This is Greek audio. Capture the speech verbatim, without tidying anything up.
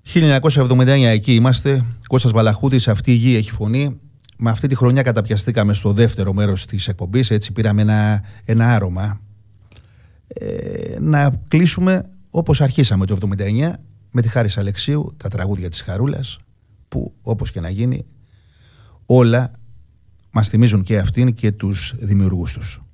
χίλια εννιακόσια εβδομήντα εννιά, εκεί είμαστε. Κώστας Βαλαχούτης, αυτή η γη έχει φωνή. Με αυτή τη χρονιά καταπιαστήκαμε στο δεύτερο μέρος της εκπομπής. Έτσι πήραμε ένα, ένα άρωμα. Ε, να κλείσουμε όπως αρχίσαμε το εβδομήντα εννιά, με τη Χάρις Αλεξίου, τα τραγούδια της Χαρούλας, που όπως και να γίνει όλα μας θυμίζουν και αυτήν και τους δημιουργούς τους.